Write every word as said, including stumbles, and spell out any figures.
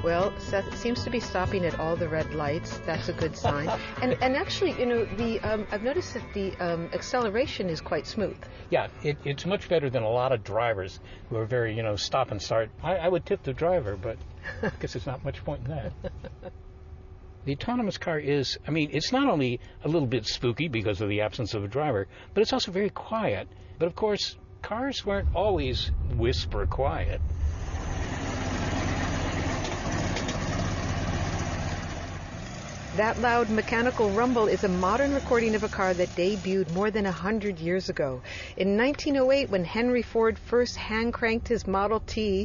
Well, Seth, it seems to be stopping at all the red lights. That's a good sign. and and actually, you know, the um, I've noticed that the um, acceleration is quite smooth. Yeah, it, it's much better than a lot of drivers who are very, you know, stop and start. I, I would tip the driver, but I guess there's not much point in that. The autonomous car is, I mean, it's not only a little bit spooky because of the absence of a driver, but it's also very quiet. But of course, cars weren't always whisper quiet. That loud mechanical rumble is a modern recording of a car that debuted more than a hundred years ago. In nineteen oh eight, when Henry Ford first hand-cranked his Model T,